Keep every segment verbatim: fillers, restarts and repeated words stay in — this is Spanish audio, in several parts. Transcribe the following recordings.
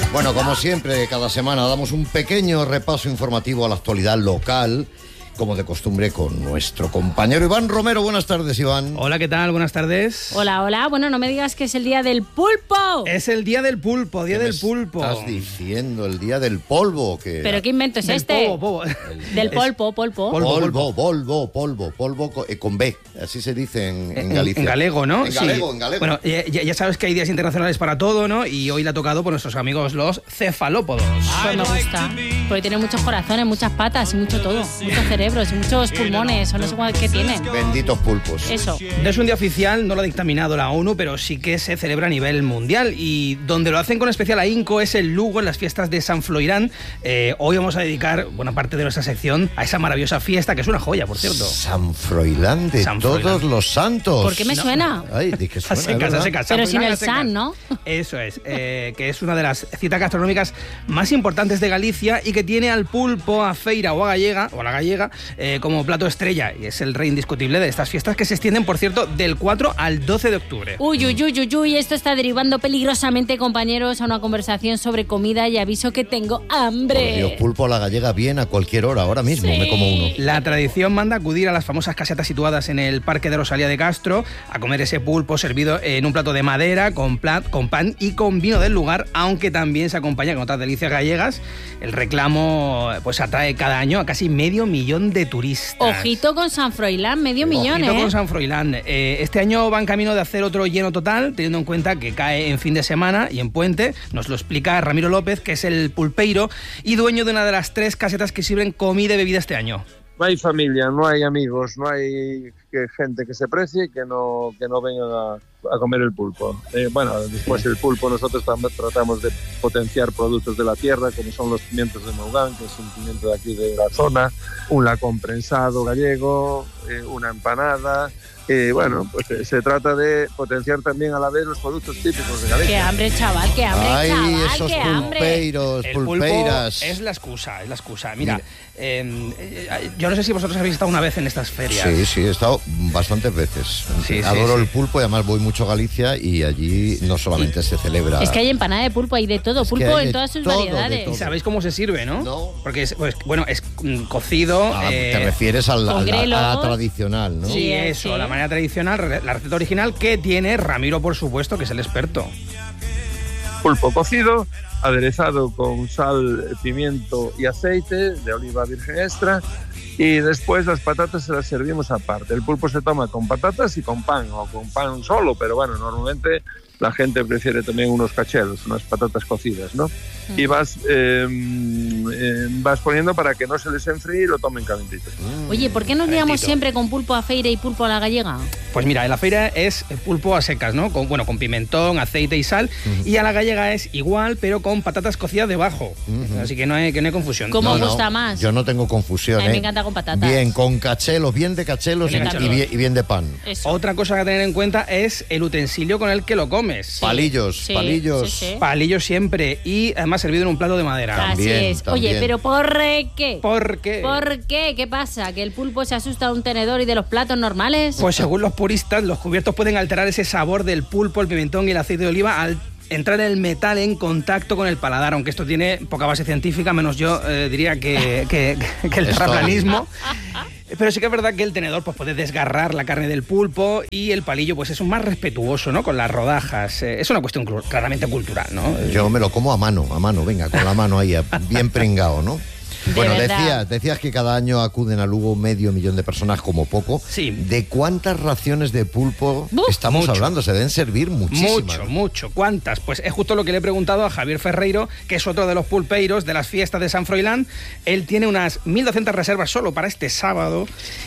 Bueno, como siempre, cada semana damos un pequeño repaso informativo a la actualidad local, como de costumbre, con nuestro compañero Iván Romero. Buenas tardes, Iván. Hola, ¿qué tal? Buenas tardes. Hola, hola. Bueno, no me digas que es el día del pulpo. Es el día del pulpo, día del pulpo. Estás diciendo el día del polvo. Que ¿Pero qué invento es del este? Polvo, polvo. El... Del polpo, polpo. Polvo, polvo, polvo, polvo, polvo con, eh, con B. Así se dice en, en Galicia. En, en galego, ¿no? En galego, sí. en galego. Bueno, ya, ya sabes que hay días internacionales para todo, ¿no? Y hoy le ha tocado por nuestros amigos los cefalópodos. Pues me gusta. Porque tiene muchos corazones, muchas patas y mucho todo. Muchos cerebros y muchos pulmones, o no sé qué tiene. Benditos pulpos. Eso. No es un día oficial, no lo ha dictaminado la ONU, pero sí que se celebra a nivel mundial. Y donde lo hacen con especial ahínco es en Lugo, en las fiestas de San Froilán. Eh, hoy vamos a dedicar buena parte de nuestra sección a esa maravillosa fiesta, que es una joya, por cierto. San Froilán de San todos Froilán. Los santos. ¿Por qué me No. suena? Ay, de que suena, Se casa, ¿verdad? se casa. Pero sin el se san, casa. ¿no? Eso es, eh, que es una de las citas gastronómicas más importantes de Galicia y que tiene al pulpo, a feira o a gallega, o a la gallega, eh, como plato estrella. Y es el rey indiscutible de estas fiestas que se extienden, por cierto, del cuatro al doce de octubre. Uy, uy, uy, uy, uy, esto está derivando peligrosamente, compañeros, a una conversación sobre comida y aviso que tengo hambre. Por Dios, pulpo a la gallega bien a cualquier hora, ahora mismo Sí. me como uno. La tradición manda acudir a las famosas casetas situadas en el Parque de Rosalía de Castro a comer ese pulpo servido en un plato de madera, con, plat, con pan y con vino del lugar, aunque también se acompaña con otras delicias gallegas. El reclamo pues atrae cada año a casi medio millón de turistas. Ojito con San Froilán, medio millón, Ojito ¿eh? con San Froilán. Eh, este año van camino de hacer otro lleno total, teniendo en cuenta que cae en fin de semana y en puente. Nos lo explica Ramiro López, que es el pulpeiro y dueño de una de las tres casetas que sirven comida y bebida este año. No hay familia, no hay amigos, no hay que, gente que se precie y que no, que no vengan a, a comer el pulpo. Eh, bueno, después el pulpo nosotros también tratamos de potenciar productos de la tierra, como son los pimientos de Mougán, que es un pimiento de aquí de la zona, un lacón prensado gallego, eh, una empanada. Y bueno, pues eh, se trata de potenciar también a la vez los productos típicos de Galicia. Qué hambre, chaval, qué hambre, Ay, chaval, esos qué hambre. pulpeiros, El pulpo pulpeiras. es la excusa, es la excusa. Mira, eh, eh, yo no sé si vosotros habéis estado una vez en estas ferias. Sí, sí, he estado bastantes veces. Sí, sí, Adoro sí. el pulpo y además voy mucho a Galicia y allí no solamente se celebra... Es que hay empanada de pulpo, hay de todo, Es que pulpo hay en de todas sus todo, de variedades. todo. ¿Y sabéis cómo se sirve, no? No. Porque, es, pues, bueno, es mm, cocido... Ah, eh, te refieres al- con al- a, la, grelos. tradicional, ¿no? Sí, Sí, eso, sí. la manera tradicional, la receta original que tiene Ramiro, por supuesto, que es el experto. Pulpo cocido, aderezado con sal, pimiento y aceite de oliva virgen extra, y después las patatas se las servimos aparte. El pulpo se toma con patatas y con pan, o con pan solo, pero bueno, normalmente la gente prefiere también unos cachelos, unas patatas cocidas, ¿no? Y vas, eh, eh, vas poniendo para que no se les enfríe y lo tomen calentito. Oye, ¿por qué nos liamos Calentito. siempre con pulpo a feira y pulpo a la gallega? Pues mira, en la feira es pulpo a secas, ¿no? Con, bueno, con pimentón, aceite y sal. Y a la gallega es igual, pero con patatas cocidas debajo. Ujú. Así que no hay, que no hay confusión. ¿Cómo No, no, gusta más? Yo no tengo confusión, A mí me ¿eh? encanta con patatas. Bien, con cachelos, bien de cachelos Bien y, de cachelos. y bien, y bien de pan. Eso. Otra cosa a tener en cuenta es el utensilio con el que lo comes. Sí. Palillos, Sí, palillos. sí, sí. Palillo siempre y además servido en un plato de madera. Así También, es. también. Oye, pero ¿por qué? ¿Por qué? ¿Por qué? ¿Qué pasa? ¿Que el pulpo se asusta a un tenedor y de los platos normales? Pues según los puristas, los cubiertos pueden alterar ese sabor del pulpo, el pimentón y el aceite de oliva al entrar el metal en contacto con el paladar, aunque esto tiene poca base científica, menos yo eh, diría que, que, que el Esto- terraplanismo. Pero sí que es verdad que el tenedor pues, puede desgarrar la carne del pulpo y el palillo pues es un más respetuoso, ¿no? Con las rodajas. Eh, es una cuestión clu- claramente cultural, ¿no? Yo me lo como a mano, a mano, venga, con la mano ahí, bien pringado, ¿no? De Bueno, verdad. decías, decías que cada año acuden a Lugo medio millón de personas como poco. Sí. ¿De cuántas raciones de pulpo Buf. estamos Mucho. hablando? Se deben servir muchísimas. Mucho, ¿no? mucho. ¿Cuántas? Pues es justo lo que le he preguntado a Javier Ferreiro, que es otro de los pulpeiros de las fiestas de San Froilán. Él tiene unas mil doscientas reservas solo para este sábado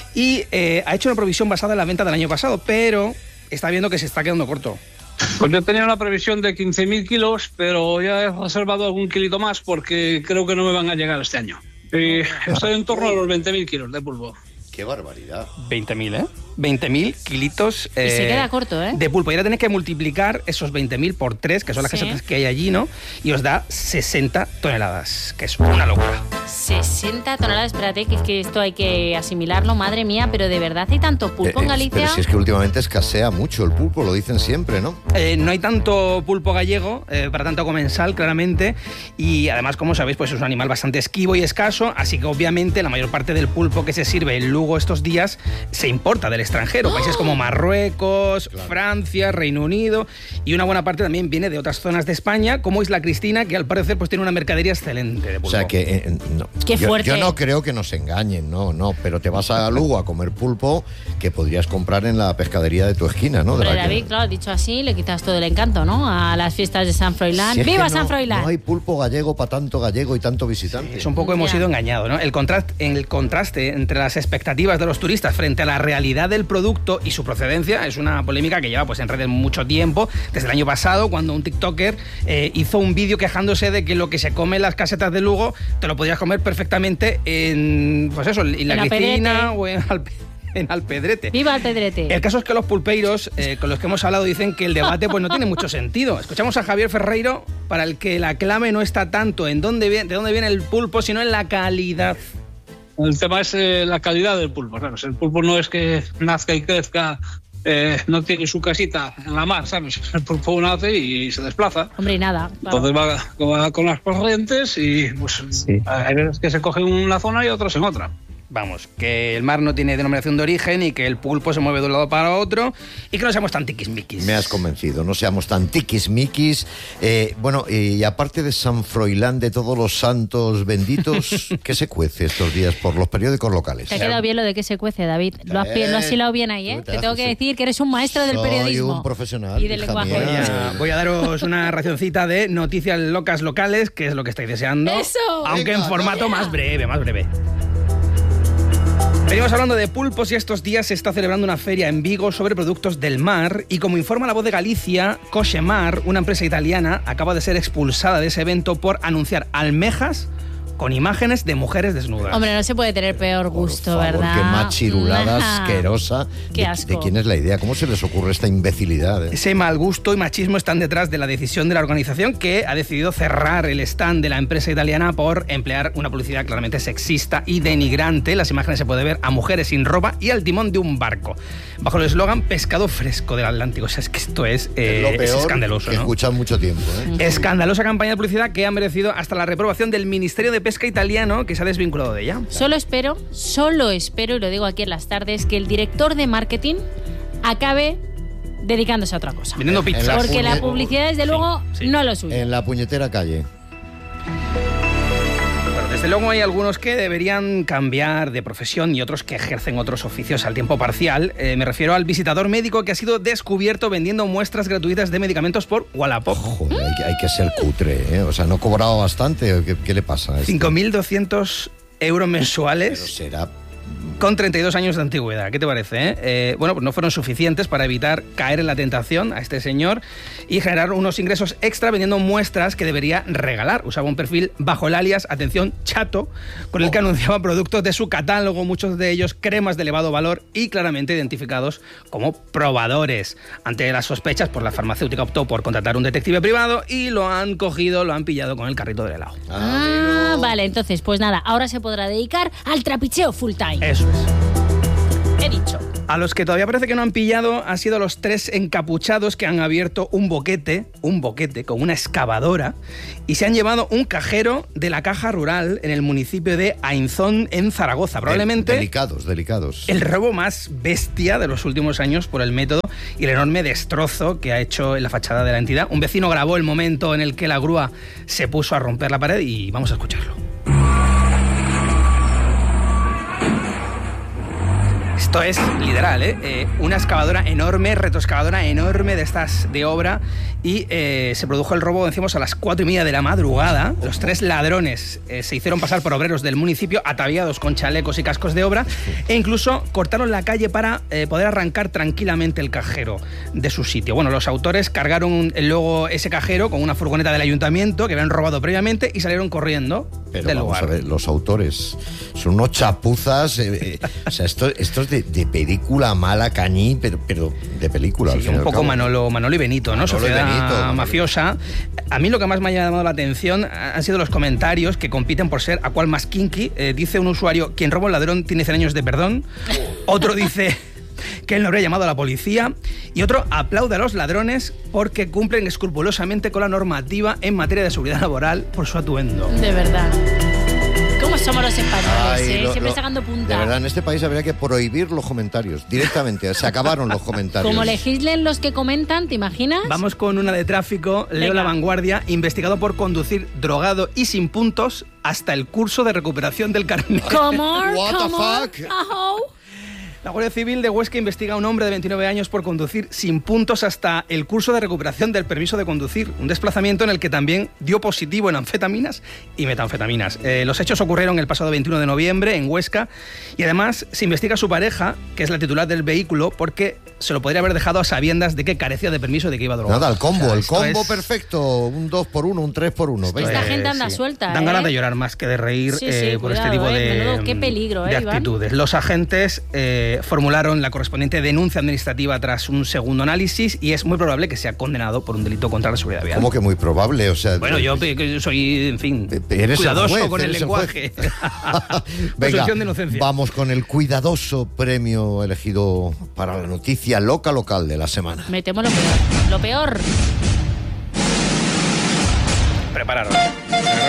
y eh, ha hecho una provisión basada en la venta del año pasado, pero está viendo que se está quedando corto. Pues yo tenía una previsión de quince mil kilos, pero ya he reservado algún kilito más porque creo que no me van a llegar este año. Y estoy en torno a los veinte mil kilos de pulpo. ¡Qué barbaridad! veinte mil, ¿eh? veinte mil kilitos Y se queda corto, ¿eh? de pulpo. Y ahora tenéis que multiplicar esos veinte mil por tres, que son las Sí. casetas que hay allí, ¿no? Y os da sesenta toneladas, que es una locura. sesenta toneladas, espérate, que es que esto hay que asimilarlo, madre mía, pero de verdad hay tanto pulpo Eh, en eh, Galicia. Pero si es que últimamente escasea mucho el pulpo, lo dicen siempre, ¿no? Eh, no hay tanto pulpo gallego, eh, para tanto comensal, claramente, y además, como sabéis, pues es un animal bastante esquivo y escaso, así que obviamente la mayor parte del pulpo que se sirve en Lugo estos días se importa del extranjero, ¡oh! Países como Marruecos, claro. Francia, Reino Unido, y una buena parte también viene de otras zonas de España, como Isla Cristina, que al parecer pues tiene una mercadería excelente de pulpo. O sea que eh, no. Qué yo, fuerte. Yo no creo que nos engañen, no, no, pero te vas a Lugo a comer pulpo que podrías comprar en la pescadería de tu esquina, ¿no? Hombre, de la David, que... claro, dicho así, le quitas todo el encanto, ¿no? A las fiestas de San Froilán. Si es ¡Viva que San no, Froilán! No hay pulpo gallego para tanto gallego y tanto visitante. Es un poco hemos Ya. sido engañados, ¿no? El contraste, el contraste entre las expectativas de los turistas frente a la realidad del producto y su procedencia es una polémica que lleva pues en redes mucho tiempo, desde el año pasado, cuando un tiktoker eh, hizo un vídeo quejándose de que lo que se come en las casetas de Lugo te lo podías comer perfectamente en, pues eso, en la En Cristina Alpedrete. o en, Alpe, en Alpedrete. ¡Viva Alpedrete! El caso es que los pulpeiros eh, con los que hemos hablado dicen que el debate pues no tiene mucho sentido. Escuchamos a Javier Ferreiro, para el que la clave no está tanto en dónde viene, de dónde viene el pulpo, sino en la calidad. El tema es eh, la calidad del pulpo. ¿Sabes? El pulpo no es que nazca y crezca, eh, no tiene su casita en la mar, ¿sabes? El pulpo nace y se desplaza. Hombre, y nada. Claro. Entonces va, va con las corrientes y pues Sí. hay veces que se coge en una zona y otras en otra. Vamos, que el mar no tiene denominación de origen y que el pulpo se mueve de un lado para otro y que no seamos tan tiquismiquis. Me has convencido, no seamos tan tiquismiquis. Eh, bueno, y aparte de San Froilán, de todos los santos benditos, ¿qué se cuece estos días por los periódicos locales? Te ha quedado bien lo de que se cuece, David. Lo has, Eh, lo has hilado bien ahí, ¿eh? tú te Te tengo haces- que decir que eres un maestro del Soy periodismo. un profesional, Y del hija lenguaje. Voy mía. a, voy a daros una racioncita de noticias locas locales, que es lo que estáis deseando. ¡Eso! Aunque Venga, en formato venga. más breve, más breve. Venimos hablando de pulpos y estos días se está celebrando una feria en Vigo sobre productos del mar y como informa La Voz de Galicia, Coxemar, una empresa italiana, acaba de ser expulsada de ese evento por anunciar almejas con imágenes de mujeres desnudas. Hombre, no se puede tener peor gusto, Por favor, ¿verdad? qué machirulada Nah. asquerosa. Qué ¿De, asco. de quién es la idea? ¿Cómo se les ocurre esta imbecilidad? eh? Ese mal gusto y machismo están detrás de la decisión de la organización que ha decidido cerrar el stand de la empresa italiana por emplear una publicidad claramente sexista y denigrante. Las imágenes se puede ver a mujeres sin ropa y al timón de un barco. Bajo el eslogan pescado fresco del Atlántico. O sea, es que esto es, eh, es lo peor es escandaloso, que he ¿no? escuchado mucho tiempo. ¿eh? Escandalosa campaña de publicidad que ha merecido hasta la reprobación del Ministerio de Pesca italiano, que se ha desvinculado de ella. Solo espero, solo espero, y lo digo aquí en las tardes, que el director de marketing acabe dedicándose a otra cosa. Vendiendo En pizza. la Porque la puñe- publicidad, desde Sí, luego, sí. no es lo suyo. En la puñetera calle. Bueno, desde luego hay algunos que deberían cambiar de profesión y otros que ejercen otros oficios al tiempo parcial. Eh, me refiero al visitador médico que ha sido descubierto vendiendo muestras gratuitas de medicamentos por Wallapop. Joder, hay que, hay que ser cutre, ¿eh? O sea, ¿no ha cobrado bastante? ¿Qué, qué le pasa a este? cinco mil doscientos euros Pero mensuales será... con treinta y dos años de antigüedad. ¿Qué te parece? Eh? Eh, bueno, pues no fueron suficientes para evitar caer en la tentación a este señor y generar unos ingresos extra vendiendo muestras que debería regalar. Usaba un perfil bajo el alias, atención, Chato, con el que anunciaba productos de su catálogo, muchos de ellos cremas de elevado valor y claramente identificados como probadores. Ante las sospechas, pues la farmacéutica optó por contratar un detective privado y lo han cogido, lo han pillado con el carrito del helado. Ah, Amigo. vale, entonces, pues nada, ahora se podrá dedicar al trapicheo full time. Eso es. He dicho. A los que todavía parece que no han pillado han sido los tres encapuchados que han abierto un boquete, un boquete con una excavadora y se han llevado un cajero de la caja rural en el municipio de Ainzón, en Zaragoza. Probablemente Delicados, delicados. el robo más bestia de los últimos años por el método y el enorme destrozo que ha hecho en la fachada de la entidad. Un vecino grabó el momento en el que la grúa se puso a romper la pared y vamos a escucharlo. Esto es literal, ¿eh? Eh, una excavadora enorme, retroexcavadora enorme de estas de obra y eh, se produjo el robo, decimos, a las cuatro y media de la madrugada. Los tres ladrones eh, se hicieron pasar por obreros del municipio ataviados con chalecos y cascos de obra e incluso cortaron la calle para eh, poder arrancar tranquilamente el cajero de su sitio. Bueno, los autores cargaron luego ese cajero con una furgoneta del ayuntamiento que habían robado previamente y salieron corriendo Pero del vamos lugar. a ver, los autores son unos chapuzas. Eh, eh, o sea, esto, esto es de, de película mala, cañí, pero, pero de película. al Sí, fin y un al poco cabo. Manolo, Manolo y Benito, ¿no? Manolo y Sociedad bonito. mafiosa. A mí lo que más me ha llamado la atención han sido los comentarios que compiten por ser a cuál más kinky. Eh, dice un usuario, quien roba un ladrón tiene cien años de perdón. Otro dice que él no habría llamado a la policía. Y otro aplaude a los ladrones porque cumplen escrupulosamente con la normativa en materia de seguridad laboral por su atuendo. De verdad. ¿Cómo somos los españoles? Ay, eh? lo- Siempre lo- sacando punta. De verdad, en este país habría que prohibir los comentarios directamente. Se acabaron los comentarios. Como legislen los que comentan, ¿te imaginas? Vamos con una de tráfico. Leo Venga. La Vanguardia, investigado por conducir drogado y sin puntos hasta el curso de recuperación del carnet. ¿Cómo? What the ¿Cómo? fuck? Ajo. La Guardia Civil de Huesca investiga a un hombre de veintinueve años por conducir sin puntos hasta el curso de recuperación del permiso de conducir, un desplazamiento en el que también dio positivo en anfetaminas y metanfetaminas. Eh, los hechos ocurrieron el pasado veintiuno de noviembre en Huesca y además se investiga a su pareja, que es la titular del vehículo, porque se lo podría haber dejado a sabiendas de que carecía de permiso y de que iba drogado. Nada, el combo, O sea, el esto combo es- perfecto. Un dos por uno, un tres por uno. Esta Venga. gente anda sí. suelta, Dan ¿eh? ganas de llorar más que de reír Sí, sí, eh, por cuidado, este tipo eh, de, menudo, qué peligro, de eh, Iván. actitudes. Los agentes eh, formularon la correspondiente denuncia administrativa tras un segundo análisis y es muy probable que sea condenado por un delito contra la seguridad vial. ¿Cómo que muy probable? O sea, Bueno, yo que yo soy, en fin, Eres el cuidadoso juez, con el eres el lenguaje. Venga, Presunción de inocencia. vamos con el cuidadoso premio elegido para la noticia loca local de la semana. Metemos lo peor. Lo peor. Prepararos.